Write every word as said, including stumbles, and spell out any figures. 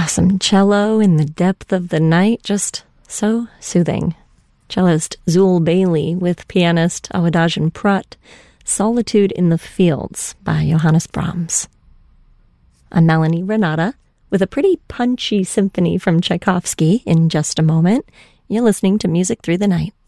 Ah, some cello in the depth of the night, just so soothing. Cellist Zul Bailey with pianist Awadagin Prutt, Solitude in the Fields by Johannes Brahms. I'm Melanie Renata with a pretty punchy symphony from Tchaikovsky in just a moment. You're listening to Music Through the Night.